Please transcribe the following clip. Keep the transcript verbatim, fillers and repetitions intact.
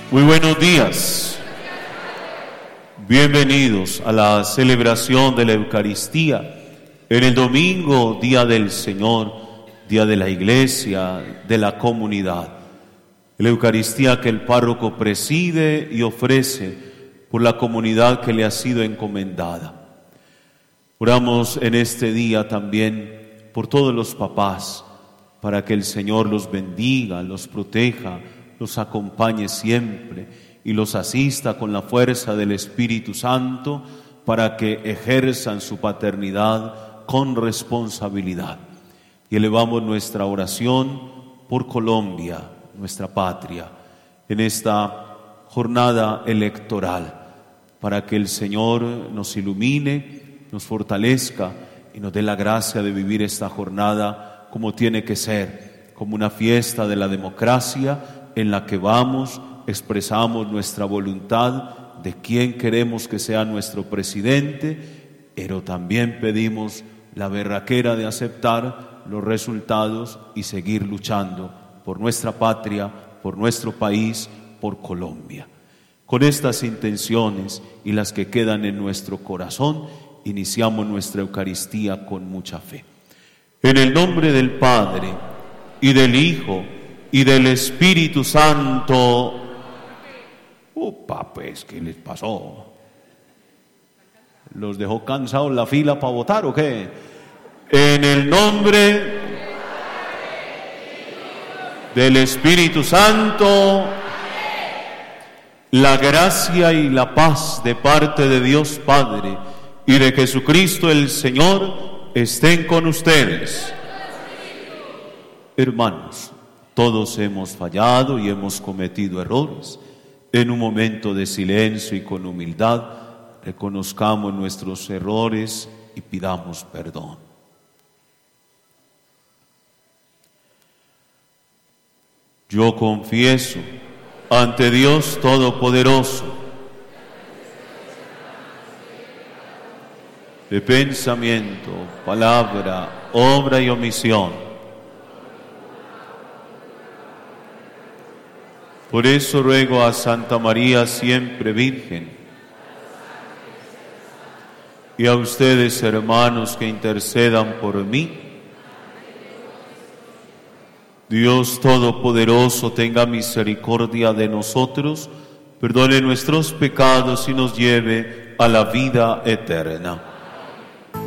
Muy buenos días. Bienvenidos a la celebración de la Eucaristía en el domingo, día del Señor, día de la Iglesia, de la comunidad. La Eucaristía que el párroco preside y ofrece por la comunidad que le ha sido encomendada. Oramos en este día también por todos los papás, para que el Señor los bendiga, los proteja, los acompañe siempre y los asista con la fuerza del Espíritu Santo para que ejerzan su paternidad con responsabilidad. Y elevamos nuestra oración por Colombia, nuestra patria, en esta jornada electoral, para que el Señor nos ilumine, nos fortalezca y nos dé la gracia de vivir esta jornada como tiene que ser, como una fiesta de la democracia en la que vamos, expresamos nuestra voluntad de quién queremos que sea nuestro presidente, pero también pedimos la berraquera de aceptar los resultados y seguir luchando por nuestra patria, por nuestro país, por Colombia. Con estas intenciones y las que quedan en nuestro corazón, iniciamos nuestra Eucaristía con mucha fe. En el nombre del Padre, y del Hijo, y del Espíritu Santo. Upa, pues, ¿qué les pasó? ¿Los dejó cansados la fila para votar o qué? En el nombre del Espíritu Santo, la gracia y la paz de parte de Dios Padre y de Jesucristo el Señor estén con ustedes. Hermanos, todos hemos fallado y hemos cometido errores. En un momento de silencio y con humildad, reconozcamos nuestros errores y pidamos perdón. Yo confieso ante Dios Todopoderoso, de pensamiento, palabra, obra y omisión. Por eso ruego a Santa María siempre Virgen y a ustedes, hermanos, que intercedan por mí. Dios Todopoderoso tenga misericordia de nosotros, perdone nuestros pecados y nos lleve a la vida eterna.